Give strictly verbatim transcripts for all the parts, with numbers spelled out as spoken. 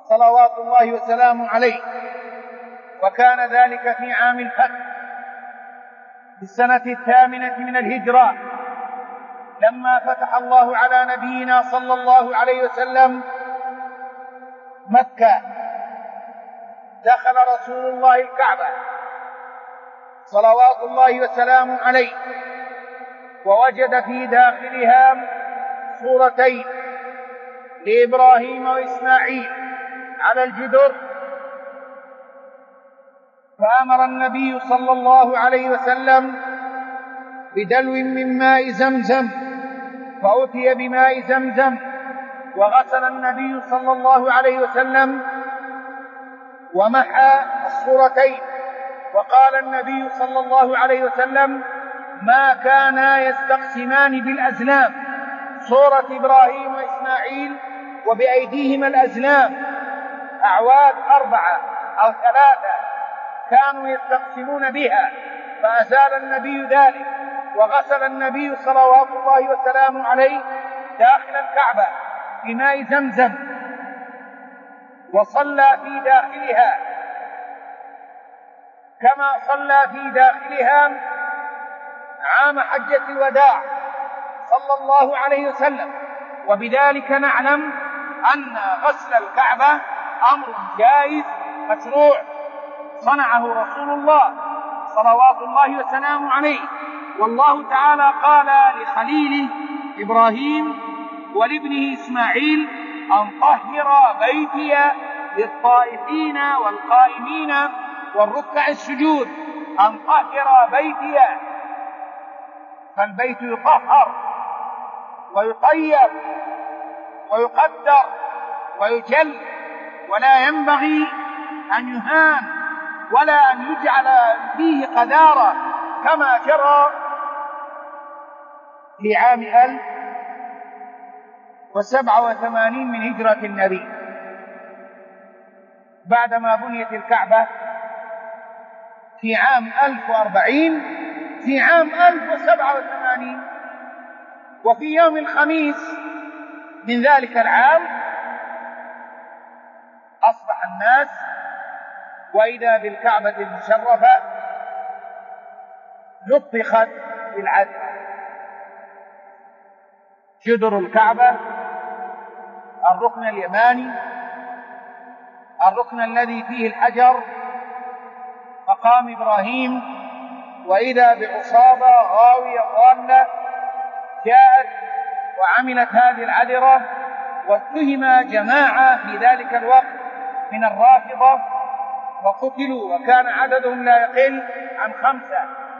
صلوات الله وسلامه عليه، وكان ذلك في عام الفتح في السنة الثامنة من الهجرة، لما فتح الله على نبينا صلى الله عليه وسلم مكة. دخل رسول الله الكعبة صلوات الله وسلامه عليه، ووجد في داخلها صورتين لإبراهيم وإسماعيل على الجدر، فأمر النبي صلى الله عليه وسلم بدلو من ماء زمزم، فأتي بماء زمزم وغسل النبي صلى الله عليه وسلم ومحى الصورتين، وقال النبي صلى الله عليه وسلم: ما كانا يستقسمان بالأزلام، صورة إبراهيم وإسماعيل وبأيديهما الأزلام، أعواد أربعة أو ثلاثة كانوا يستقسمون بها، فأزال النبي ذلك، وغسل النبي صلوات الله وسلامه عليه داخل الكعبة بماء زمزم، وصلى في داخلها كما صلى في داخلها عام حجة الوداع صلى الله عليه وسلم. وبذلك نعلم أن غسل الكعبة أمر جائز مشروع صنعه رسول الله صلوات الله وسلامه عليه، والله تعالى قال لخليله إبراهيم ولابنه إسماعيل: أن طهر بيتي للطائفين والقائمين والركع السجود. أن طهر بيتي، فالبيت يطهر ويطيب ويقدر ويجل، ولا ينبغي أن يهان ولا أن يجعل فيه قذارة كما جرى في عام ألف وسبعة وثمانين من هجرة النبي، بعدما بنيت الكعبة في عام ألف وأربعين، في عام ألف وسبعة وثمانين، وفي يوم الخميس من ذلك العام أصبح الناس وإذا بالكعبة المشرفة لطخت بالعدل. جدر الكعبة، الركن اليماني، الركن الذي فيه الحجر، مقام إبراهيم، وإذا بعصابة غاوية ضالة جاءت وعملت هذه العذرة، واتهم جماعة في ذلك الوقت من الرافضة وقتلوا، وكان عددهم لا يقل عن خمسة.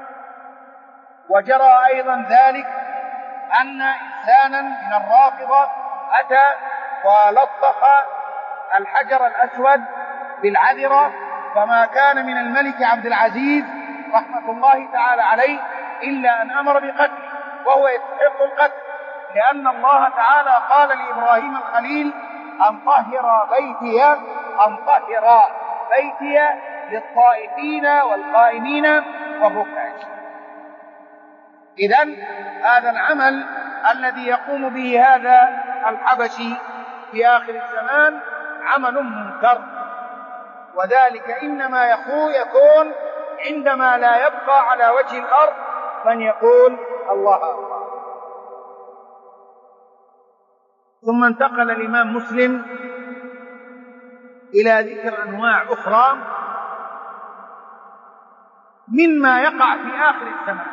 وجرى أيضا ذلك أن إنسانا من الرافضة أتى ولطخ الحجر الأسود بالعذرة، فما كان من الملك عبد العزيز رحمة الله تعالى عليه إلا أن أمر بقتله، وهو يستحق القتل، لأن الله تعالى قال لإبراهيم الخليل: أن طهر بيتي أن طهر بيتي للطائفين والقائمين والركع. إذن هذا العمل الذي يقوم به هذا الحبشي في آخر الزمان عمل منكر، وذلك إنما يكون عندما لا يبقى على وجه الأرض من يقول الله الله. ثم انتقل الإمام مسلم إلى ذكر أنواع أخرى مما يقع في آخر الزمان،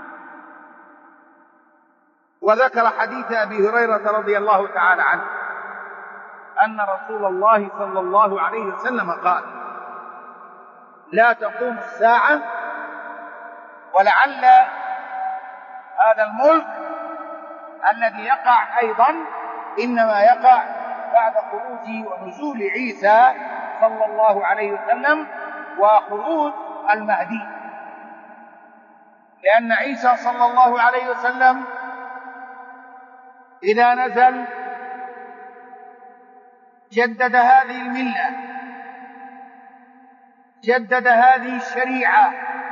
وذكر حديث أبي هريرة رضي الله تعالى عنه أن رسول الله صلى الله عليه وسلم قال: لا تقوم الساعة ولعل هذا الملك الذي يقع أيضا إنما يقع بعد خروج ونزول عيسى صلى الله عليه وسلم وخروج المهدي، لأن عيسى صلى الله عليه وسلم إذا نزل جدد هذه الملة، جدد هذه الشريعة،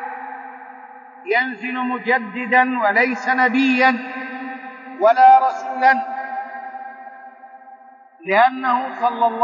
ينزل مجددا وليس نبيا ولا رسولا، لأنه صلى الله